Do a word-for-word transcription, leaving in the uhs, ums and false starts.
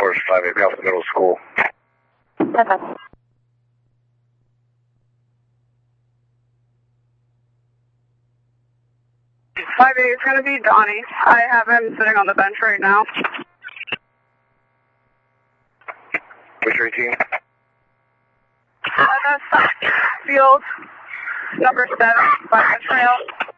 four is five eight Alpha Middle School. Okay. five eight is going to be Donnie. I have him sitting on the bench right now. Which routine? Uh, that's field number seven by the trail.